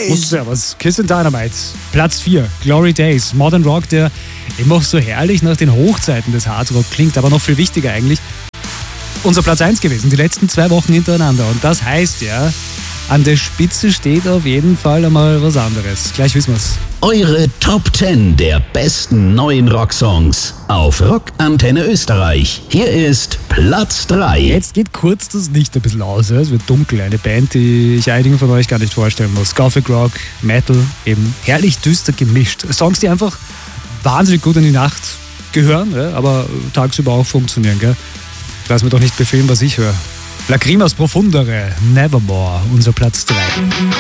Und servus, Kiss and Dynamite. Platz 4, Glory Days. Modern Rock, der immer so herrlich nach den Hochzeiten des Hardrock klingt, aber noch viel wichtiger eigentlich. Unser Platz 1 gewesen, die letzten 2 Wochen hintereinander. Und das heißt ja, an der Spitze steht auf jeden Fall einmal was anderes. Gleich wissen wir's. Eure Top 10 der besten neuen Rocksongs auf Rockantenne Österreich. Hier ist Platz 3. Jetzt geht kurz das Licht ein bisschen aus. Es wird dunkel. Eine Band, die ich einigen von euch gar nicht vorstellen muss. Gothic Rock, Metal, eben herrlich düster gemischt. Songs, die einfach wahnsinnig gut in die Nacht gehören, ja, aber tagsüber auch funktionieren. Gell? Lass mir doch nicht befehlen, was ich höre. Lacrimas Profundere, Nevermore, unser Platz 3.